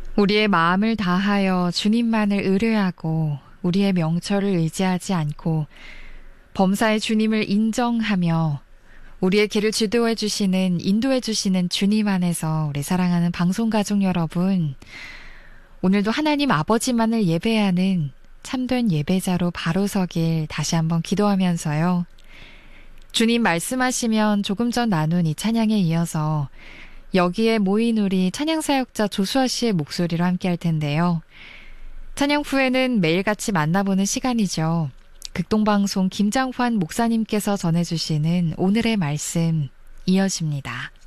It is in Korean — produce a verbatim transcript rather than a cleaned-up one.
우리의 마음을 다하여 주님만을 의뢰하고 우리의 명철을 의지하지 않고 범사의 주님을 인정하며 우리의 길을 주도해 주시는, 인도해 주시는 주님 안에서 우리 사랑하는 방송가족 여러분, 오늘도 하나님 아버지만을 예배하는 참된 예배자로 바로 서길 다시 한번 기도하면서요. 주님 말씀하시면 조금 전 나눈 이 찬양에 이어서 여기에 모인 우리 찬양사역자 조수아 씨의 목소리로 함께 할 텐데요. 찬양 후에는 매일같이 만나보는 시간이죠. 극동방송 김장환 목사님께서 전해주시는 오늘의 말씀 이어집니다.